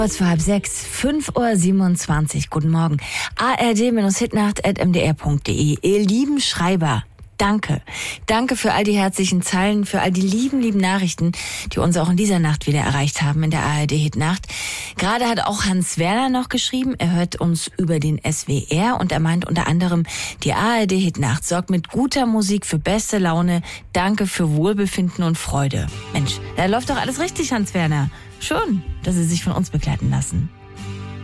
Kurz vor 5:30, 5:27 Uhr. Guten Morgen. ard-hitnacht@mdr.de. Ihr lieben Schreiber, danke. Danke für all die herzlichen Zeilen, für all die lieben Nachrichten, die uns auch in dieser Nacht wieder erreicht haben in der ARD-Hitnacht. Gerade hat auch Hans Werner noch geschrieben, er hört uns über den SWR und er meint unter anderem, die ARD-Hitnacht sorgt mit guter Musik für beste Laune. Danke für Wohlbefinden und Freude. Mensch, da läuft doch alles richtig, Hans Werner. Schön, dass Sie sich von uns begleiten lassen.